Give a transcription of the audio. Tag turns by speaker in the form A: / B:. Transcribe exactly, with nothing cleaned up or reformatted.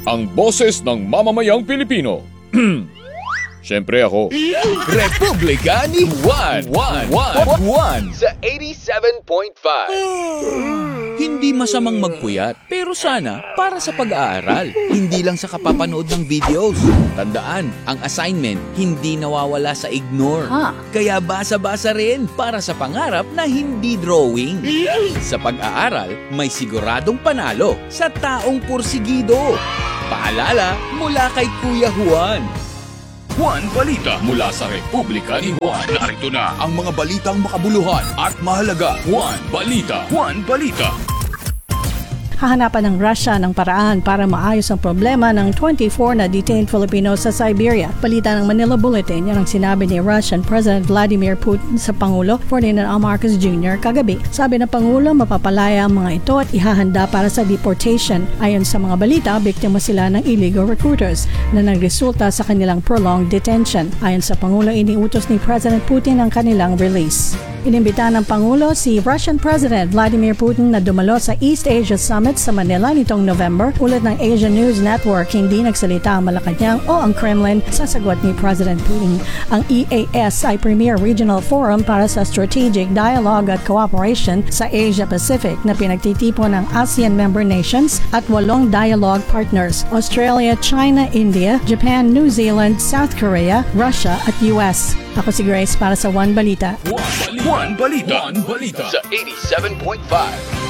A: ang boses ng mamamayang Pilipino. Siyempre ako.
B: Republika ni Juan. Juan. Juan. Juan.
C: Sa eighty-seven point five.
B: Hindi masamang magpuyat, pero sana para sa pag-aaral. Hindi lang sa kapapanood ng videos. Tandaan, ang assignment hindi nawawala sa ignore.
D: Ha?
B: Kaya basa-basa rin para sa pangarap na hindi drawing. Sa pag-aaral, may siguradong panalo sa taong pursigido. Paalala mula kay Kuya Juan.
A: Juan Balita mula sa Republika ni Juan. Narito na ang mga balitang makabuluhan at mahalaga. Juan Balita. Juan Balita.
D: Hahanapan ng Russia ng paraan para maayos ang problema ng twenty-four na detained Filipinos sa Siberia. Balita ng Manila Bulletin, yan ang sinabi ni Russian President Vladimir Putin sa Pangulo Ferdinand R. Marcos Junior kagabi. Sabi ng Pangulo, mapapalaya ang mga ito at ihahanda para sa deportation. Ayon sa mga balita, biktima sila ng illegal recruiters na nagresulta sa kanilang prolonged detention. Ayon sa Pangulo, iniutos ni President Putin ang kanilang release. Inimbita ng Pangulo si Russian President Vladimir Putin na dumalo sa East Asia Summit sa Manila nitong November. Ulat ng Asian News Network, hindi nagsalita ang Malacanang o ang Kremlin sa sagot ni President Putin. Ang E A S ay premier regional forum para sa strategic dialogue at cooperation sa Asia Pacific na pinagtitipon ng ASEAN member nations at walong dialogue partners: Australia, China, India, Japan, New Zealand, South Korea, Russia at U S. Ako si Grace para sa One Balita.
A: Juan Balita. Juan Balita.
C: Sa eighty-seven point five.